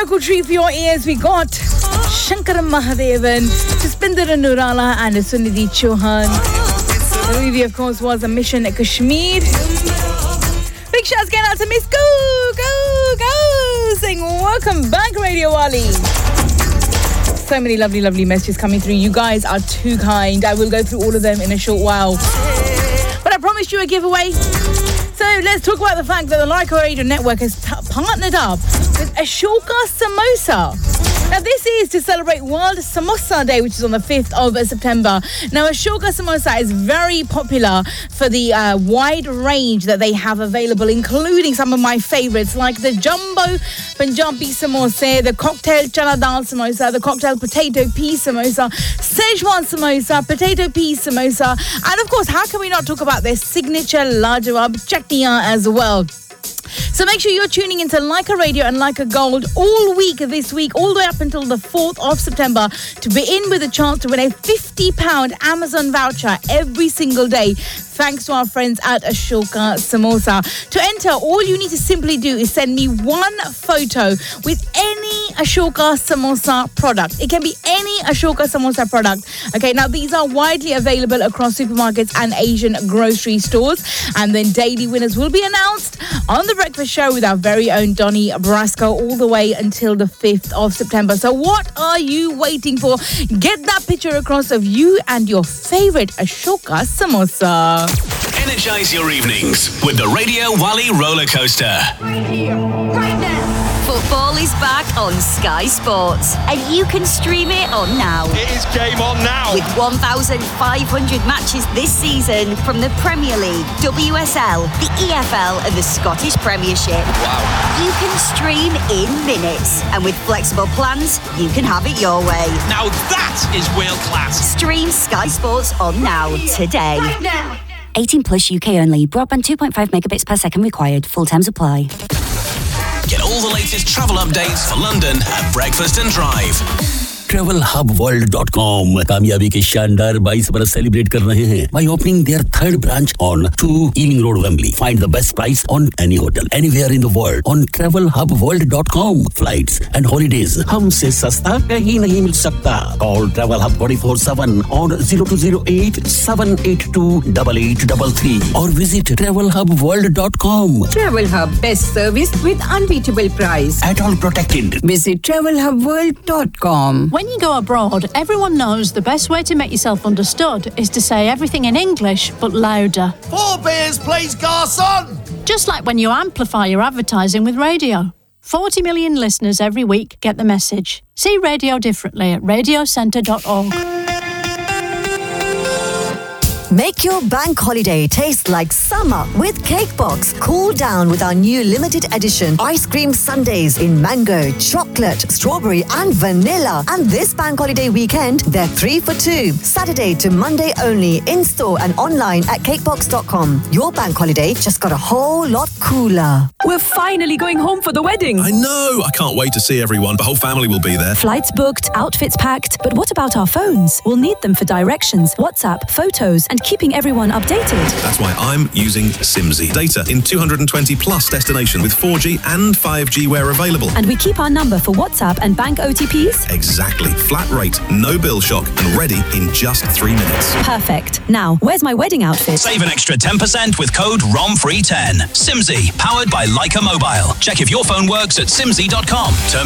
vocal treat for your ears. We got Shankar Mahadevan, Jaspinder Nurala and Sunidhi Chauhan. The movie, of course, was A Mission Kashmir. Big shouts going out to Miss Go, saying welcome back, Radio Wali. So many lovely messages coming through. You guys are too kind. I will go through all of them in a short while. But I promised you a giveaway. So let's talk about the fact that the Lyca Radio Network has partnered up with Ashoka Samosa. Now, this is to celebrate World Samosa Day, which is on the 5th of September. Now, Ashoka Samosa is very popular for the wide range that they have available, including some of my favorites, like the Jumbo Punjabi Samosa, the Cocktail Chana Dal Samosa, the Cocktail Potato Pea Samosa, Szechuan Samosa, Potato Pea Samosa, and of course, how can we not talk about their signature Lajawab Chutneyan as well? So make sure you're tuning into Lyca Radio and Lyca Gold all week this week, all the way up until the 4th of September, to be in with a chance to win a £50 Amazon voucher every single day, thanks to our friends at Ashoka Samosa. To enter, all you need to simply do is send me one photo with any Ashoka Samosa product. It can be any Ashoka Samosa product. Okay, now these are widely available across supermarkets and Asian grocery stores. And then daily winners will be announced on the Breakfast Show with our very own Donny Brasco all the way until the 5th of September. So what are you waiting for? Get that picture across of you and your favorite Ashoka Samosa. Energize your evenings with the Radio Wali roller coaster. Right here, right now. Football is back on Sky Sports, and you can stream it on now. It is game on now. With 1,500 matches this season from the Premier League, WSL, the EFL and the Scottish Premiership. Wow. You can stream in minutes, and with flexible plans, you can have it your way. Now that is world class. Stream Sky Sports on now today. Right now. 18 plus UK only. Broadband 2.5 megabits per second required. Full terms apply. Get all the latest travel updates for London at Breakfast and Drive. TravelHubWorld.com कामयाबी के शानदार 22 बरस celebrate कर रहे हैं by opening their third branch on 2 Ealing Road, Wembley. Find the best price on any hotel anywhere in the world on TravelHubWorld.com. Flights and holidays हमसे सस्ता कहीं नहीं मिल सकता. Call Travel Hub 24/7 on 0208-782-8833 or visit TravelHubWorld.com. Travel Hub, best service with unbeatable price. At all protected. Visit TravelHubWorld.com. When you go abroad, everyone knows the best way to make yourself understood is to say everything in English, but louder. 4 beers, please, garçon! Just like when you amplify your advertising with radio. 40 million listeners every week get the message. See radio differently at radiocentre.org. Make your bank holiday taste like summer with Cakebox. Cool down with our new limited edition ice cream sundaes in mango, chocolate, strawberry and vanilla. And this bank holiday weekend, they're 3 for 2. Saturday to Monday only, in-store and online at cakebox.com. Your bank holiday just got a whole lot cooler. We're finally going home for the wedding. I know. I can't wait to see everyone. The whole family will be there. Flights booked, outfits packed. But what about our phones? We'll need them for directions, WhatsApp, photos, and keeping everyone updated. That's why I'm using Simsy. Data in 220 plus destinations with 4G and 5G where available. And we keep our number for WhatsApp and bank OTPs? Exactly. Flat rate, no bill shock, and ready in just 3 minutes. Perfect. Now, where's my wedding outfit? Save an extra 10% with code ROMFREE10. Simsy, powered by Lyca Mobile. Check if your phone works at simsy.com. Terms